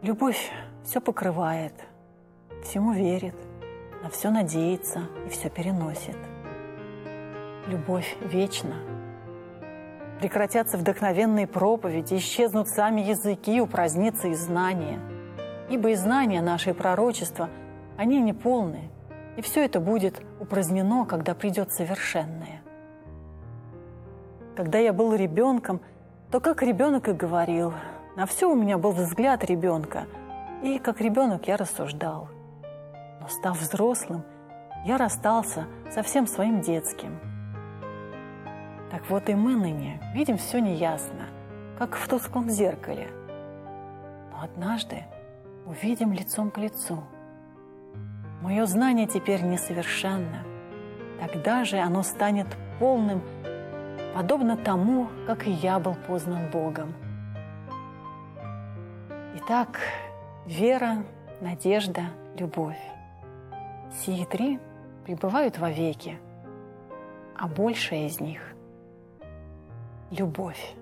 Любовь все покрывает, всему верит, на все надеется и все переносит. Любовь вечна. Прекратятся вдохновенные проповеди, исчезнут сами языки, упразднится и знание. Ибо и знания наши, и пророчества, они не полны, и все это будет упразднено, когда придет совершенное. Когда я был ребенком, то как ребенок и говорил, на все у меня был взгляд ребенка, и как ребенок я рассуждал. Но став взрослым, я расстался со всем своим детским. Так вот и мы ныне видим все неясно, как в тусклом зеркале. Но однажды увидим лицом к лицу. Мое знание теперь несовершенно. Тогда же оно станет полным, подобно тому, как и я был познан Богом. Итак, вера, надежда, любовь. Сии три пребывают вовеки, а большая из них – любовь.